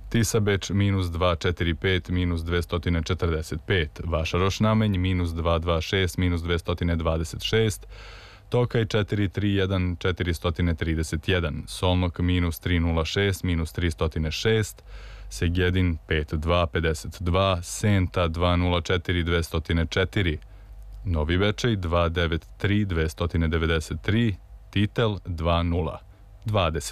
Tisa Beč minus 245 minus 245, Vašaroš Namenj minus 226 minus 226, Tokaj 431 431, Solnok minus 306 minus 306, Segedin 5252, Senta 204 204, Novi Bečej 293 293, Titel 20 20.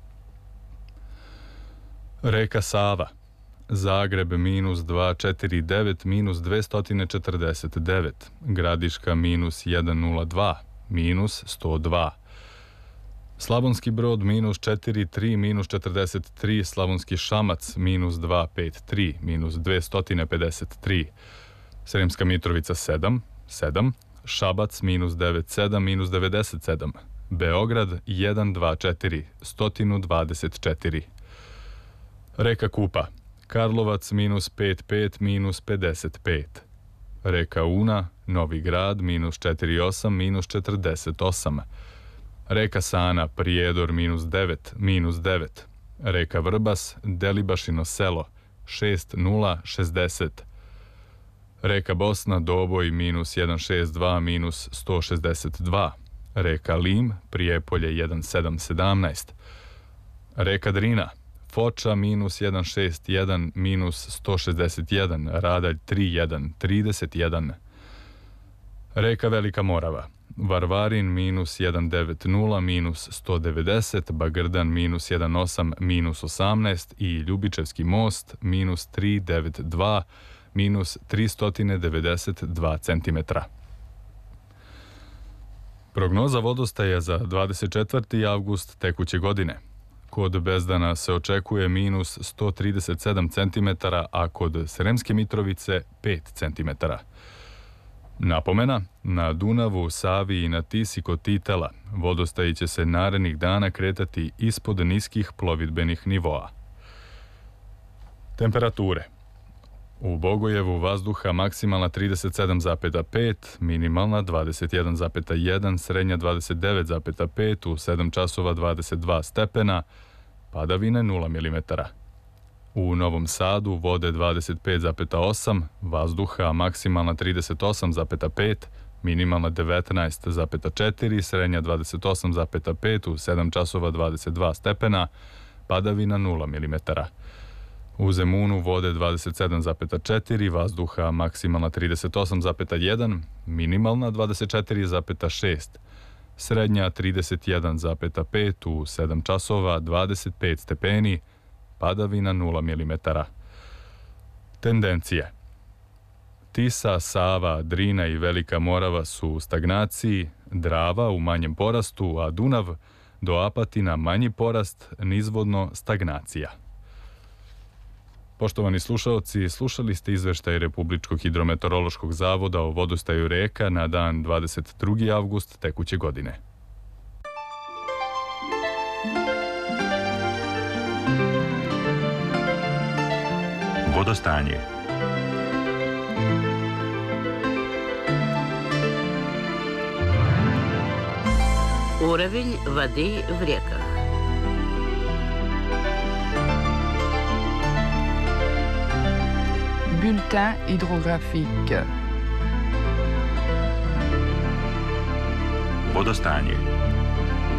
Reka Sava, Zagreb minus 249 minus 249, Gradiška minus 102 minus 102, Slavonski Brod minus 43 minus 43, Slavonski Šamac minus 253 minus 253, Sremska Mitrovica 7 7, Šabac minus 97 minus 97, Beograd 124 124. Reka Kupa, Karlovac minus 55 minus 55, Reka Una, Novi Grad minus 48 minus 48, Reka Sana, Prijedor minus 9 minus 9, Reka Vrbas, Delibašino selo 6060, Reka Bosna, Doboj minus 162 minus 162, Reka Lim, Prijepolje 1717, Reka Drina, Foča minus 161 minus 161, Radalj 31 31, Reka Velika Morava, Varvarin minus 190 minus 190, Bagrdan minus 18 minus 18 i Ljubičevski most minus 392 minus 392 cm. Prognoza vodostaja za 24. avgust tekuće godine. Kod Bezdana se očekuje minus 137 cm, a kod Sremske Mitrovice 5 cm. Napomena, na Dunavu, Savi i na Tisi kod Titela vodostaji će se narednih dana kretati ispod niskih plovidbenih nivoa. Temperature. U Bogojevu vazduha maksimalna 37,5, minimalna 21,1, srednja 29,5, u 7 časova 22 stepena, padavine 0 mm. U Novom Sadu vode 25,8, vazduha maksimalna 38,5, minimalna 19,4, srednja 28,5, u 7 časova 22 stepena, padavina 0 mm. U Zemunu vode 27,4, vazduha maksimalna 38,1, minimalna 24,6, srednja 31,5, u 7 časova 25 stepeni, padavina 0 mm. Tendencije. Tisa, Sava, Drina i Velika Morava su u stagnaciji, Drava u manjem porastu, a Dunav do Apatina manji porast, nizvodno stagnacija. Poštovani slušaoci, slušali ste izveštaj Republičkog hidrometeorološkog zavoda o vodostaju reka na dan 22. avgust tekuće godine. Vodostanje. Уровень воды в реках. Bulletin hydrographique. Vodostanje.